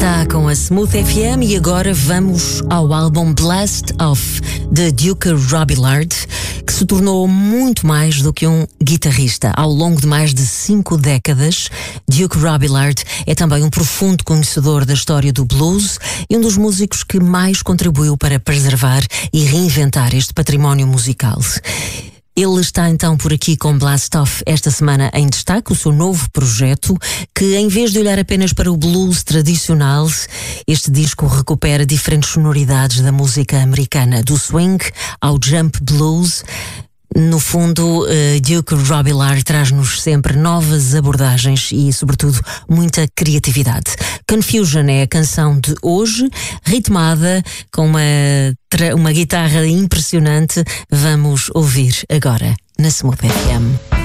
Está com a Smooth FM e agora vamos ao álbum Blast Off de Duke Robillard, que se tornou muito mais do que um guitarrista. Ao longo de mais de 5 décadas, Duke Robillard é também um profundo conhecedor da história do blues e um dos músicos que mais contribuiu para preservar e reinventar este património musical. Ele está então por aqui com Blast Off esta semana em destaque, o seu novo projeto, que em vez de olhar apenas para o blues tradicional, este disco recupera diferentes sonoridades da música americana, do swing ao jump blues. No fundo, Duke Robillard traz-nos sempre novas abordagens e, sobretudo, muita criatividade. Confusion é a canção de hoje, ritmada com uma guitarra impressionante. Vamos ouvir agora na Smooth FM.